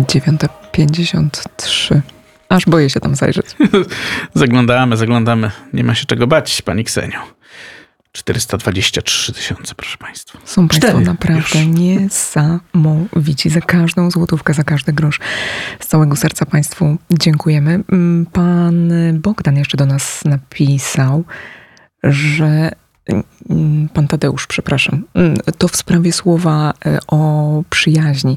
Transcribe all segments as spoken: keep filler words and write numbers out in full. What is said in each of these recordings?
dziewiąta pięćdziesiąt trzy. Aż boję się tam zajrzeć. Zaglądamy, zaglądamy. Nie ma się czego bać, pani Kseniu. czterysta dwadzieścia trzy tysiące, proszę państwa. Są państwo Cztery naprawdę już. niesamowici. Za każdą złotówkę, za każdy grosz. Z całego serca państwu dziękujemy. Pan Bogdan jeszcze do nas napisał, że... Pan Tadeusz, przepraszam. To w sprawie słowa o przyjaźni,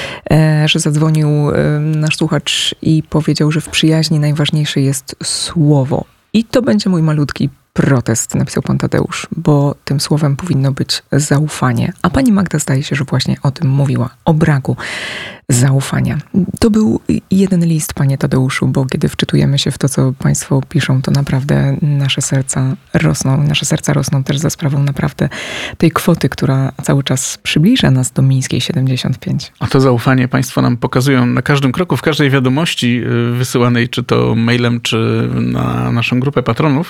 że zadzwonił nasz słuchacz i powiedział, że w przyjaźni najważniejsze jest słowo. I to będzie mój malutki protest, napisał pan Tadeusz, bo tym słowem powinno być zaufanie. A pani Magda zdaje się, że właśnie o tym mówiła, o braku zaufania. To był jeden list, panie Tadeuszu, bo kiedy wczytujemy się w to, co państwo piszą, to naprawdę nasze serca rosną. Nasze serca rosną też za sprawą naprawdę tej kwoty, która cały czas przybliża nas do Mińskiej siedemdziesiąt pięć. A to zaufanie państwo nam pokazują na każdym kroku, w każdej wiadomości wysyłanej, czy to mailem, czy na naszą grupę patronów,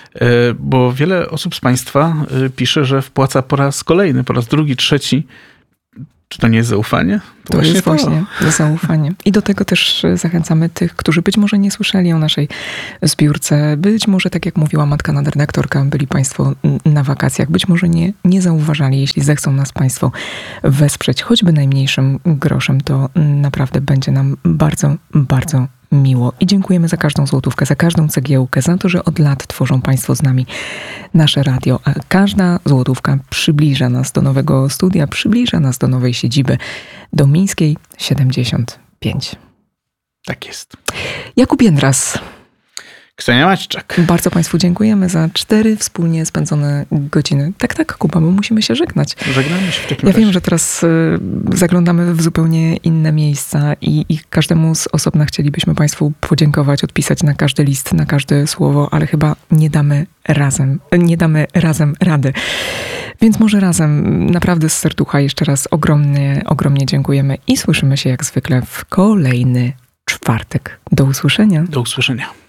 bo wiele osób z państwa pisze, że wpłaca po raz kolejny, po raz drugi, trzeci. Czy to nie jest zaufanie? To, to właśnie jest to. właśnie zaufanie. I do tego też zachęcamy tych, którzy być może nie słyszeli o naszej zbiórce. Być może, tak jak mówiła matka nadredaktorka, byli państwo na wakacjach. Być może nie, nie zauważali. Jeśli zechcą nas państwo wesprzeć, choćby najmniejszym groszem, to naprawdę będzie nam bardzo, bardzo miło. I dziękujemy za każdą złotówkę, za każdą cegiełkę, za to, że od lat tworzą państwo z nami nasze radio. A każda złotówka przybliża nas do nowego studia, przybliża nas do nowej siedziby, do Mińskiej siedemdziesiąt pięć. Tak jest. Jakub Jędras. Ksenia Maćczak. Bardzo państwu dziękujemy za cztery wspólnie spędzone godziny. Tak, tak, Kuba, bo musimy się żegnać. Żegnamy się w takim Ja razie. wiem, że teraz y, zaglądamy w zupełnie inne miejsca i, i każdemu z osobna chcielibyśmy państwu podziękować, odpisać na każdy list, na każde słowo, ale chyba nie damy razem, nie damy razem rady. Więc może razem, naprawdę z serducha jeszcze raz ogromnie, ogromnie dziękujemy i słyszymy się jak zwykle w kolejny czwartek. Do usłyszenia. Do usłyszenia.